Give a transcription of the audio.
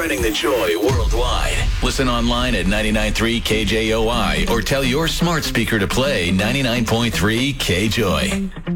Spreading the joy worldwide. Listen online at 99.3 KJOI or tell your smart speaker to play 99.3 KJOY.